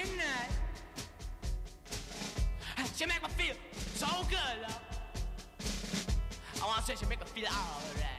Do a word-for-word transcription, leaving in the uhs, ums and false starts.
midnight. She make me feel so good, love. I wanna say she make me feel alright.